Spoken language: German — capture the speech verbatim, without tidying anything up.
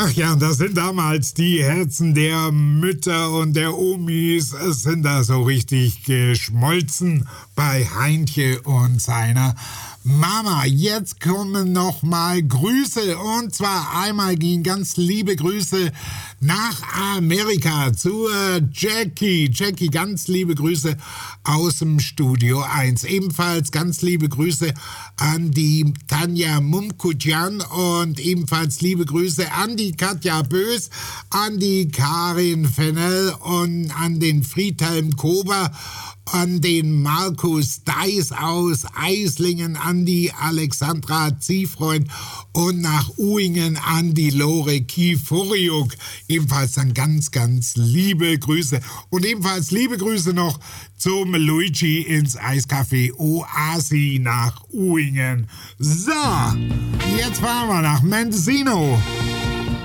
Ach ja, das sind damals die Herzen der Mütter und der Omis, es sind da so richtig geschmolzen bei Heintje und seiner Mama. Jetzt kommen noch mal Grüße, und zwar einmal gehen ganz liebe Grüße nach Amerika zu Jackie. Jackie, ganz liebe Grüße aus dem Studio eins. Ebenfalls ganz liebe Grüße an die Tanja Mumkutjan und ebenfalls liebe Grüße an die Katja Bös, an die Karin Fennell und an den Friedhelm Kober, an den Markus Deis aus Eislingen, an die Alexandra Ziefreund und nach Uingen an die Lore Kifuriuk. Ebenfalls dann ganz, ganz liebe Grüße. Und ebenfalls liebe Grüße noch zum Luigi ins Eiscafé Oasi nach Uingen. So, jetzt fahren wir nach Mendocino.